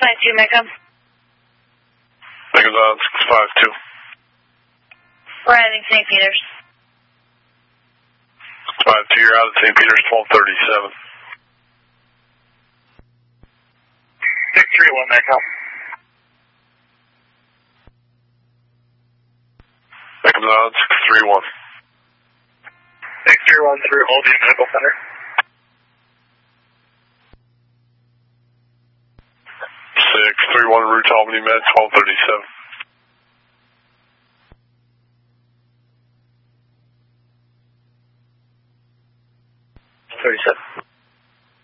692, Mecum. Mecum's on 652. We're heading St. Peter's. 652, you're out of St. Peter's, 1237. 631, Mecum. Mecum's on 631. 631 through Oldie Medical Center. 631 Route Albany Med, 1237.